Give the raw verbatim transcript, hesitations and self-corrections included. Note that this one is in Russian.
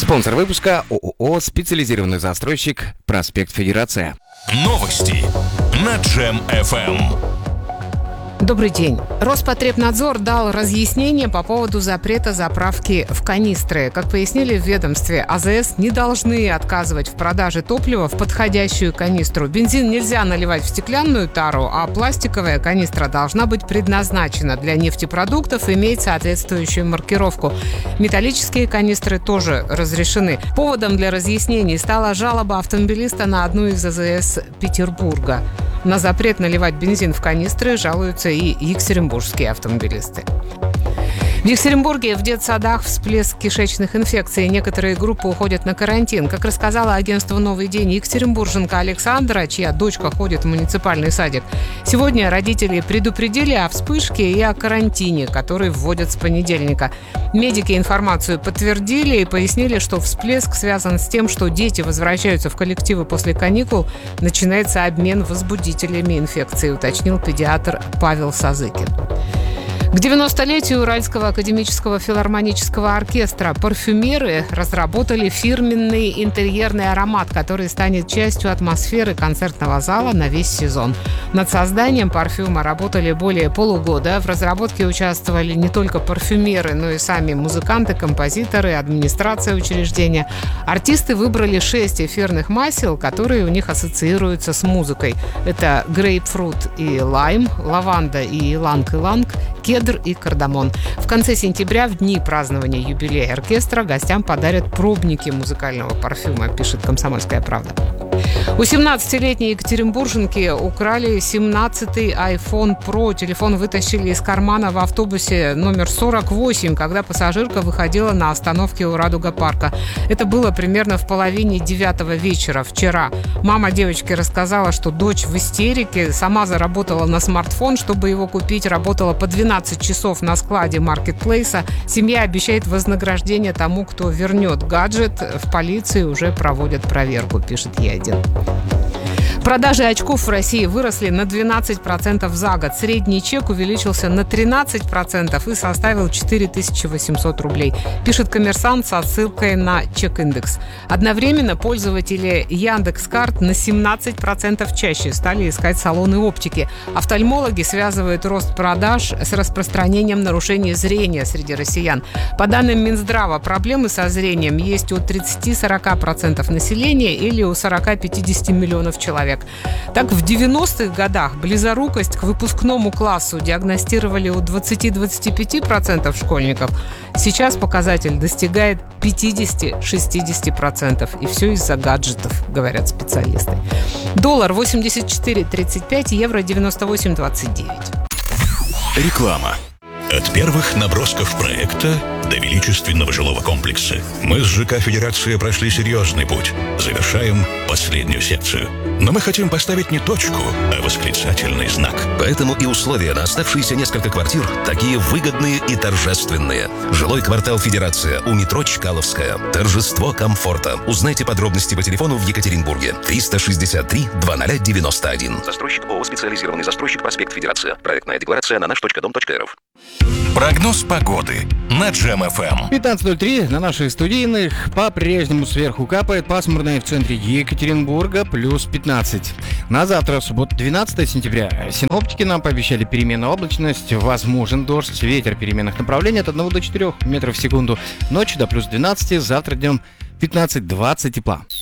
Спонсор выпуска ООО «Специализированный застройщик. Проспект Федерация». Новости на Джем эф эм. Добрый день. Роспотребнадзор дал разъяснение по поводу запрета заправки в канистры. Как пояснили в ведомстве, АЗС не должны отказывать в продаже топлива в подходящую канистру. Бензин нельзя наливать в стеклянную тару, а пластиковая канистра должна быть предназначена для нефтепродуктов и иметь соответствующую маркировку. Металлические канистры тоже разрешены. Поводом для разъяснений стала жалоба автомобилиста на одну из АЗС Петербурга. На запрет наливать бензин в канистры жалуются и екатеринбургские автомобилисты. В Екатеринбурге в детсадах всплеск кишечных инфекций. Некоторые группы уходят на карантин. Как рассказала агентству «Новый день» екатеринбурженка Александра, чья дочка ходит в муниципальный садик, сегодня родители предупредили о вспышке и о карантине, который вводят с понедельника. Медики информацию подтвердили и пояснили, что всплеск связан с тем, что дети возвращаются в коллективы после каникул. Начинается обмен возбудителями инфекции, уточнил педиатр Павел Сазыкин. К девяностолетию Уральского академического филармонического оркестра парфюмеры разработали фирменный интерьерный аромат, который станет частью атмосферы концертного зала на весь сезон. Над созданием парфюма работали более полугода. В разработке участвовали не только парфюмеры, но и сами музыканты, композиторы, администрация учреждения. Артисты выбрали шесть эфирных масел, которые у них ассоциируются с музыкой. Это грейпфрут и лайм, лаванда и иланг-иланг, кедр и кардамон. В конце сентября, в дни празднования юбилея оркестра, гостям подарят пробники музыкального парфюма, пишет «Комсомольская правда». У семнадцатилетней екатеринбурженки украли семнадцатый iPhone Pro. Телефон вытащили из кармана в автобусе номер сорок восемь, когда пассажирка выходила на остановке у Радуга-парка. Это было примерно в половине девятого вечера вчера. Мама девочки рассказала, что дочь в истерике, сама заработала на смартфон, чтобы его купить, работала по двенадцать часов на складе маркетплейса. Семья обещает вознаграждение тому, кто вернет гаджет. В полиции уже проводят проверку, пишет Е один. Продажи очков в России выросли на двенадцать процентов за год. Средний чек увеличился на тринадцать процентов и составил четыре тысячи восемьсот рублей, пишет «Коммерсант» со ссылкой на чек-индекс. Одновременно пользователи Яндекс.Карт на семнадцать процентов чаще стали искать салоны оптики. Офтальмологи связывают рост продаж с распространением нарушений зрения среди россиян. По данным Минздрава, проблемы со зрением есть у тридцати-сорока процентов населения или у сорока-пятидесяти миллионов человек. Так, в девяностых годах близорукость к выпускному классу диагностировали у двадцати-двадцати пяти процентов школьников. Сейчас показатель достигает пятидесяти-шестидесяти процентов. И все из-за гаджетов, говорят специалисты. Доллар восемьдесят четыре тридцать пять, евро девяносто восемь двадцать девять. Реклама. От первых набросков проекта до величественного жилого комплекса мы с ЖК «Федерация» прошли серьезный путь. Завершаем последнюю секцию. Но мы хотим поставить не точку, а восклицательный знак. Поэтому и условия на оставшиеся несколько квартир такие выгодные и торжественные. Жилой квартал «Федерация» у метро Чкаловская. Торжество комфорта. Узнайте подробности по телефону в Екатеринбурге. триста шестьдесят три двадцать девяносто один. Застройщик ООО «Специализированный застройщик. Проспект Федерация». Проектная декларация на наш точка дом точка эр эф. Прогноз погоды на Джем эф эм. пятнадцать ноль три на наших студийных. По-прежнему сверху капает. Пасмурно в центре Екатеринбурга плюс пятнадцать. На завтра, суббота, двенадцатое сентября, синоптики нам пообещали переменную облачность, возможен дождь, ветер переменных направлений от одного до четырёх метров в секунду. Ночью до плюс двенадцать, завтра днем пятнадцать-двадцать тепла.